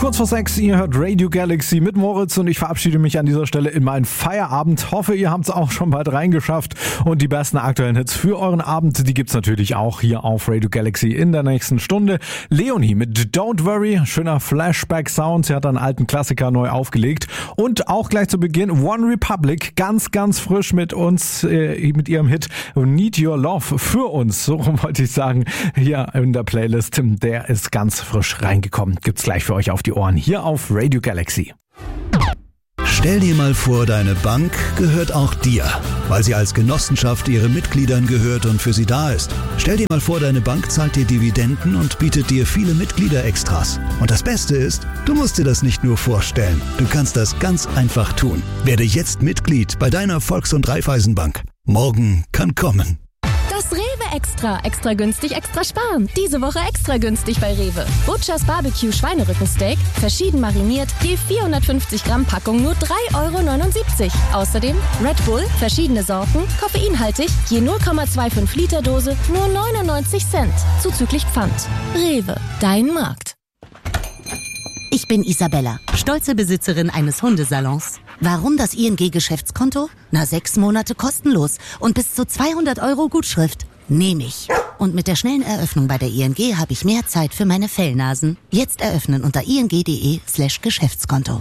Kurz vor 6, ihr hört Radio Galaxy mit Moritz und ich verabschiede mich an dieser Stelle in meinen Feierabend. Hoffe, ihr habt es auch schon bald reingeschafft und die besten aktuellen Hits für euren Abend, die gibt's natürlich auch hier auf Radio Galaxy in der nächsten Stunde. Leonie mit Don't Worry, schöner Flashback-Sound, sie hat einen alten Klassiker neu aufgelegt und auch gleich zu Beginn One Republic, ganz frisch mit uns, mit ihrem Hit Need Your Love für uns, so rum wollte ich sagen, hier in der Playlist, der ist ganz frisch reingekommen, gibt's gleich für euch auf die Ohren hier auf Radio Galaxy. Stell dir mal vor, deine Bank gehört auch dir, weil sie als Genossenschaft ihren Mitgliedern gehört und für sie da ist. Stell dir mal vor, deine Bank zahlt dir Dividenden und bietet dir viele Mitgliederextras. Und das Beste ist, du musst dir das nicht nur vorstellen, du kannst das ganz einfach tun. Werde jetzt Mitglied bei deiner Volks- und Raiffeisenbank. Morgen kann kommen. Das Rewe Extra günstig, extra sparen. Diese Woche extra günstig bei Rewe. Butchers Barbecue Schweinerückensteak, verschieden mariniert, je 450 Gramm Packung nur 3,79 €. Außerdem Red Bull, verschiedene Sorten, koffeinhaltig, je 0,25 Liter Dose, nur 99 Cent. Zuzüglich Pfand. Rewe, dein Markt. Ich bin Isabella, stolze Besitzerin eines Hundesalons. Warum das ING-Geschäftskonto? 6 Monate kostenlos und bis zu 200 € Gutschrift. Nehme ich. Und mit der schnellen Eröffnung bei der ING habe ich mehr Zeit für meine Fellnasen. Jetzt eröffnen unter ing.de/Geschäftskonto.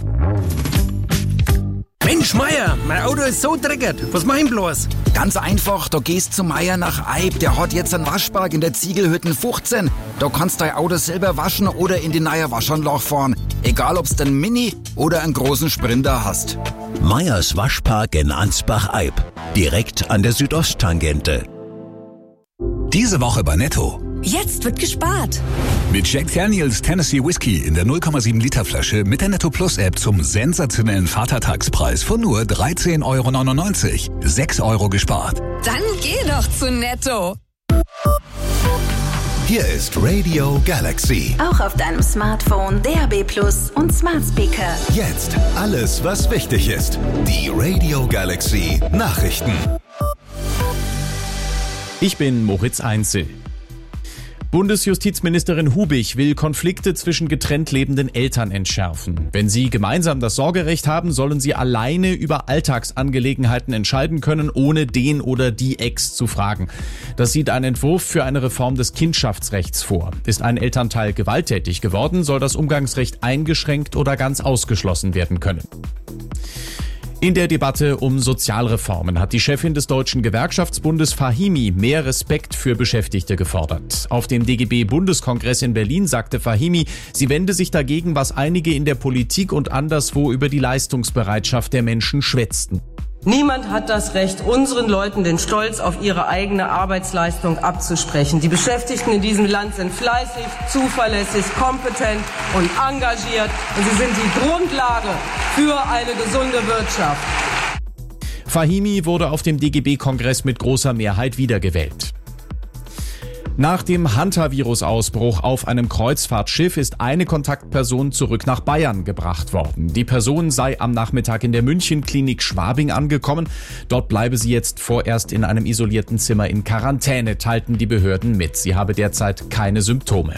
Mensch, Meier, mein Auto ist so dreckig. Was mach ich bloß? Ganz einfach, da gehst zu Meier nach Eib. Der hat jetzt einen Waschpark in der Ziegelhütten 15. Da kannst du dein Auto selber waschen oder in die neue Waschanlage fahren. Egal, ob's den Mini oder einen großen Sprinter hast. Meyers Waschpark in Ansbach-Eib, direkt an der Südosttangente. Diese Woche bei Netto. Jetzt wird gespart. Mit Jack Daniels Tennessee Whiskey in der 0,7 Liter Flasche mit der Netto Plus App zum sensationellen Vatertagspreis von nur 13,99 €. 6 € gespart. Dann geh doch zu Netto. Hier ist Radio Galaxy. Auch auf deinem Smartphone, DAB+ und Smart Speaker. Jetzt alles, was wichtig ist. Die Radio Galaxy Nachrichten. Ich bin Moritz Einzel. Bundesjustizministerin Hubig will Konflikte zwischen getrennt lebenden Eltern entschärfen. Wenn sie gemeinsam das Sorgerecht haben, sollen sie alleine über Alltagsangelegenheiten entscheiden können, ohne den oder die Ex zu fragen. Das sieht ein Entwurf für eine Reform des Kindschaftsrechts vor. Ist ein Elternteil gewalttätig geworden, soll das Umgangsrecht eingeschränkt oder ganz ausgeschlossen werden können. In der Debatte um Sozialreformen hat die Chefin des Deutschen Gewerkschaftsbundes Fahimi mehr Respekt für Beschäftigte gefordert. Auf dem DGB-Bundeskongress in Berlin sagte Fahimi, sie wende sich dagegen, was einige in der Politik und anderswo über die Leistungsbereitschaft der Menschen schwätzten. Niemand hat das Recht, unseren Leuten den Stolz auf ihre eigene Arbeitsleistung abzusprechen. Die Beschäftigten in diesem Land sind fleißig, zuverlässig, kompetent und engagiert. Und sie sind die Grundlage für eine gesunde Wirtschaft. Fahimi wurde auf dem DGB-Kongress mit großer Mehrheit wiedergewählt. Nach dem Hantavirus-Ausbruch auf einem Kreuzfahrtschiff ist eine Kontaktperson zurück nach Bayern gebracht worden. Die Person sei am Nachmittag in der Münchenklinik Schwabing angekommen. Dort bleibe sie jetzt vorerst in einem isolierten Zimmer in Quarantäne, teilten die Behörden mit. Sie habe derzeit keine Symptome.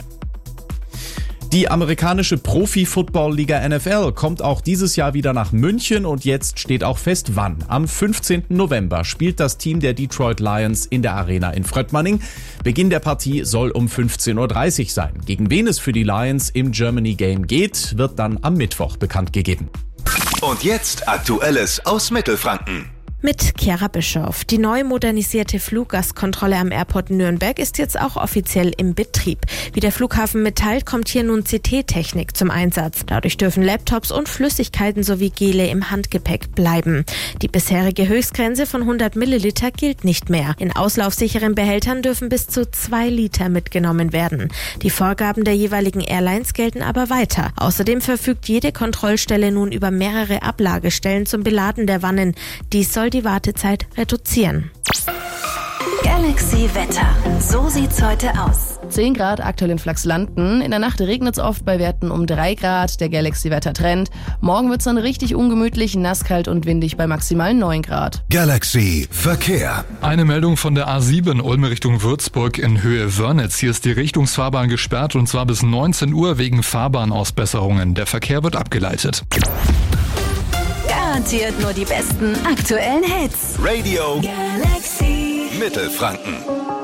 Die amerikanische Profi-Football-Liga NFL kommt auch dieses Jahr wieder nach München und jetzt steht auch fest, wann. Am 15. November spielt das Team der Detroit Lions in der Arena in Fröttmanning. Beginn der Partie soll um 15:30 Uhr sein. Gegen wen es für die Lions im Germany Game geht, wird dann am Mittwoch bekannt gegeben. Und jetzt Aktuelles aus Mittelfranken. Mit Chiara Bischoff. Die neu modernisierte Fluggastkontrolle am Airport Nürnberg ist jetzt auch offiziell im Betrieb. Wie der Flughafen mitteilt, kommt hier nun CT-Technik zum Einsatz. Dadurch dürfen Laptops und Flüssigkeiten sowie Gele im Handgepäck bleiben. Die bisherige Höchstgrenze von 100 Milliliter gilt nicht mehr. In auslaufsicheren Behältern dürfen bis zu 2 Liter mitgenommen werden. Die Vorgaben der jeweiligen Airlines gelten aber weiter. Außerdem verfügt jede Kontrollstelle nun über mehrere Ablagestellen zum Beladen der Wannen. Dies soll die Wartezeit reduzieren. Galaxy Wetter. So sieht's heute aus. 10 Grad aktuell in Flachslanden. In der Nacht regnet es oft bei Werten um 3 Grad. Der Galaxy-Wetter-Trend. Morgen wird es dann richtig ungemütlich, nasskalt und windig bei maximal 9 Grad. Galaxy Verkehr. Eine Meldung von der A7 Ulm Richtung Würzburg in Höhe Wörnitz. Hier ist die Richtungsfahrbahn gesperrt und zwar bis 19 Uhr wegen Fahrbahnausbesserungen. Der Verkehr wird abgeleitet. Garantiert nur die besten aktuellen Hits. Radio Galaxy Mittelfranken.